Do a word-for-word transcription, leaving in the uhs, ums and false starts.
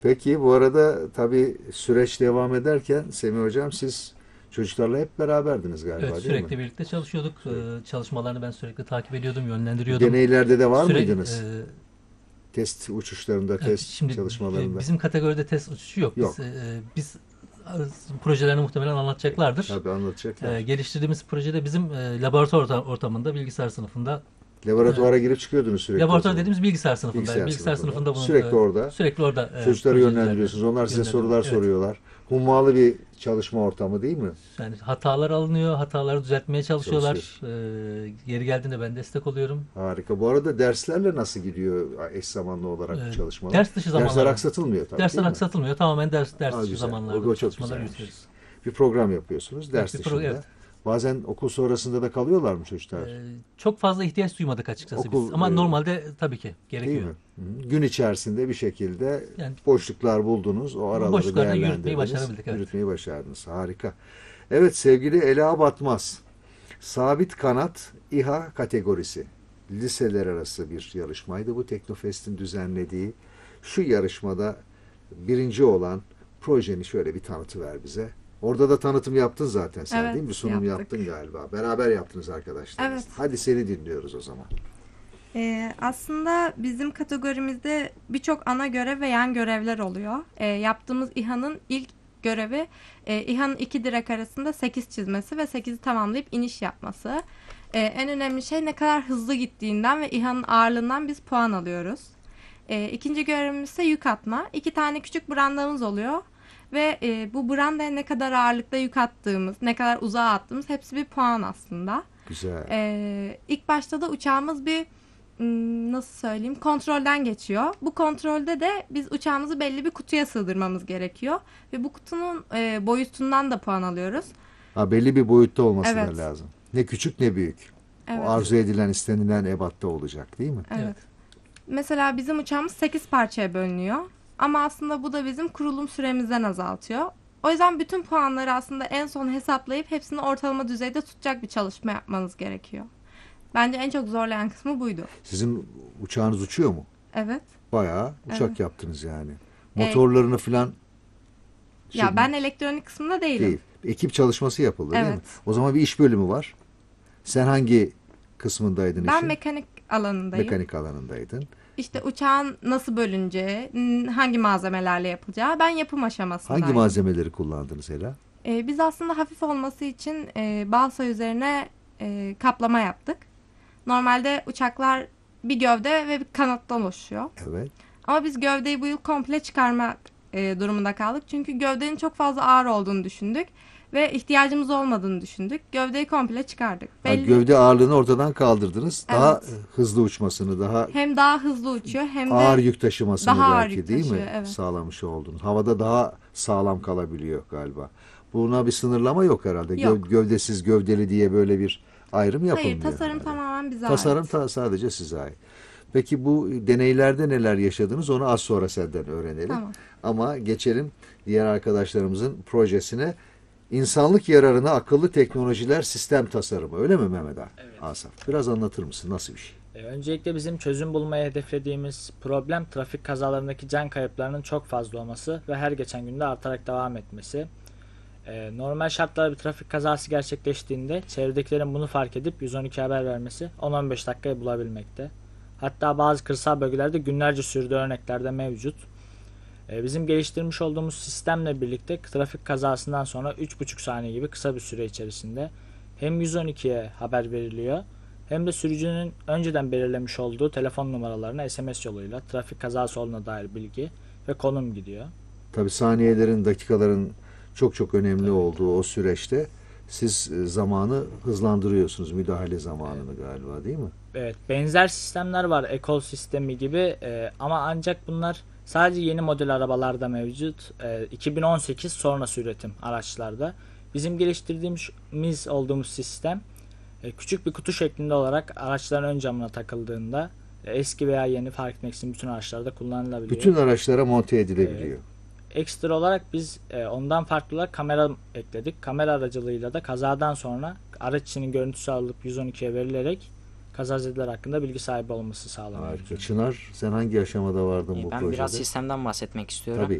Peki bu arada tabii süreç devam ederken Semih Hocam siz çocuklarla hep beraberdiniz Evet, galiba değil mi? sürekli birlikte çalışıyorduk. Sürekli. Ee, çalışmalarını ben sürekli takip ediyordum, Bu yönlendiriyordum. deneylerde de var Süre, mıydınız? e, Test uçuşlarında, evet, test şimdi e, çalışmalarında? bizim kategoride test uçuşu yok. Biz Yok. e, biz e, projelerini muhtemelen anlatacaklardır. Tabii E, anlatacaklar. geliştirdiğimiz projede bizim e, laboratuvar orta- ortamında, bilgisayar sınıfında, e, Laboratuvara girip çıkıyordunuz sürekli o laboratuvar zaman. dediğimiz bilgisayar sınıfında, yani Bilgisayar bilgisayar sınıfında. sınıfında bunun Sürekli e, orada. sürekli orada e, Çocukları projelerle yönlendiriyorsunuz. Onlar size yönlendirme. sorular Evet. soruyorlar. Hummalı bir çalışma ortamı değil mi? Yani hatalar alınıyor, hataları düzeltmeye çalışıyorlar. Çalışıyorsun. E, yeri geldiğinde ben destek oluyorum. Harika. Bu arada derslerle nasıl gidiyor eş zamanlı olarak bu E, çalışmalar? ders dışı Dersler zamanlarda. aksatılmıyor tabii Dersler değil mi? aksatılmıyor. Tamamen ders ders Aa, dışı güzel. O, zamanlarda o bu çok çalışmaları güzelmiş. yürütüyoruz. Bir program yapıyorsunuz Evet, ders bir pro evet. dışında. Bazen okul sonrasında da kalıyorlar mı çocuklar? Ee, çok fazla ihtiyaç duymadık açıkçası biz. Okul Ama e, normalde tabii ki değil gerekiyor. mi? Hı. Gün içerisinde bir şekilde Yani boşluklar buldunuz. O bu araları boşluklardan yürütmeyi değerlendirdiniz. başarabildik, evet. Yürütmeyi başardınız. Harika. Evet sevgili Ela Batmaz. Sabit kanat İHA kategorisi. Liseler arası bir yarışmaydı. Bu Teknofest'in düzenlediği şu yarışmada birinci olan projeni şöyle bir tanıtıver bize. Orada da tanıtım yaptın zaten sen Evet, değil mi? Bir sunum yaptık. yaptın galiba. Beraber yaptınız arkadaşlarınız. Evet. Hadi seni dinliyoruz o zaman. Ee, aslında bizim kategorimizde birçok ana görev ve yan görevler oluyor. Ee, yaptığımız İHA'nın ilk görevi e, İHA'nın iki direk arasında sekiz çizmesi ve sekizi tamamlayıp iniş yapması. Ee, en önemli şey ne kadar hızlı gittiğinden ve İHA'nın ağırlığından biz puan alıyoruz. Ee, ikinci görevimiz ise yük atma. İki tane küçük brandamız oluyor. Ve e, bu brandaya ne kadar ağırlıkta yük attığımız, ne kadar uzağa attığımız hepsi bir puan aslında. Güzel. Ee, ilk başta da uçağımız bir hmm, nasıl söyleyeyim kontrolden geçiyor. Bu kontrolde de biz uçağımızı belli bir kutuya sığdırmamız gerekiyor. Ve bu kutunun e, boyutundan da puan alıyoruz. Ha, belli bir boyutta olması da Evet, lazım. Ne küçük ne büyük. O evet, arzu edilen, istenilen ebatta olacak değil mi? evet. Evet. Mesela bizim uçağımız sekiz parçaya bölünüyor. Ama aslında bu da bizim kurulum süremizden azaltıyor. O yüzden bütün puanları aslında en son hesaplayıp hepsini ortalama düzeyde tutacak bir çalışma yapmanız gerekiyor. Bence en çok zorlayan kısmı buydu. Sizin uçağınız uçuyor mu? Evet. Bayağı uçak Evet. yaptınız yani. E, Motorlarını falan şey, ya ben elektronik kısmında değilim. değil. Ekip çalışması yapıldı değil mi? Evet. O zaman bir iş bölümü var. Sen hangi kısmındaydın Ben işin? mekanik alanındayım. Mekanik alanındaydın. İşte uçağın nasıl bölüneceği, n- hangi malzemelerle yapılacağı, ben yapım aşamasındaydım. Hangi malzemeleri kullandınız Ela? Ee, biz aslında hafif olması için e, balsa üzerine e, kaplama yaptık. Normalde uçaklar bir gövde ve bir kanattan oluşuyor. Evet. Ama biz gövdeyi bu yıl komple çıkarmak e, durumunda kaldık. Çünkü gövdenin çok fazla ağır olduğunu düşündük ve ihtiyacımız olmadığını düşündük. Gövdeyi komple çıkardık. Ha, Belli gövde ağırlığını ortadan kaldırdınız. Daha Evet. hızlı uçmasını, daha hem daha hızlı uçuyor hem de ağır yük taşımasını daha ağır belki yük değil mi taşıyor, evet. sağlamış oldunuz. Havada daha sağlam kalabiliyor galiba. Buna bir sınırlama yok herhalde. Göv- yok. gövdesiz, gövdeli diye böyle bir ayrım yapılmıyor. Hayır, tasarım herhalde. tamamen bize Tasarım ait. ta- sadece size ait. Peki bu deneylerde neler yaşadınız onu az sonra senden öğrenelim. Tamam. Ama geçelim diğer arkadaşlarımızın projesine. İnsanlık yararına akıllı teknolojiler sistem tasarımı. Öyle mi Mehmet Ağa? Evet. Asaf? Biraz anlatır mısın? Nasıl bir şey? E, Öncelikle bizim çözüm bulmayı hedeflediğimiz problem trafik kazalarındaki can kayıplarının çok fazla olması ve her geçen günde artarak devam etmesi. E, Normal şartlarda bir trafik kazası gerçekleştiğinde çevredekilerin bunu fark edip yüz on iki haber vermesi on on beş dakikayı bulabilmekte. Hatta bazı kırsal bölgelerde günlerce sürdüğü örnekler de mevcut. E, Bizim geliştirmiş olduğumuz sistemle birlikte trafik kazasından sonra üç buçuk saniye gibi kısa bir süre içerisinde hem yüz on ikiye haber veriliyor hem de sürücünün önceden belirlemiş olduğu telefon numaralarına S M S yoluyla trafik kazası olduğuna dair bilgi ve konum gidiyor. Tabii saniyelerin, dakikaların çok çok önemli olduğu o süreçte siz e, zamanı hızlandırıyorsunuz. Müdahale zamanını galiba değil mi? Evet, benzer sistemler var, ekol sistemi gibi e, ama ancak bunlar sadece yeni model arabalarda mevcut. E, iki bin on sekiz sonrası üretim araçlarda. Bizim geliştirdiğimiz olduğumuz sistem e, küçük bir kutu şeklinde olarak araçların ön camına takıldığında e, eski veya yeni fark etmeksizin bütün araçlarda kullanılabiliyor. Bütün araçlara monte edilebiliyor. Ekstra olarak biz e, ondan farklı olarak kamera ekledik. Kamera aracılığıyla da kazadan sonra araç içinin görüntüsü alınıp yüz on ikiye verilerek kazazedeler hakkında bilgi sahibi olması sağlanıyor. Harika. Çınar, sen hangi aşamada vardın Ee, bu Ben projede? biraz sistemden bahsetmek istiyorum. Tabii.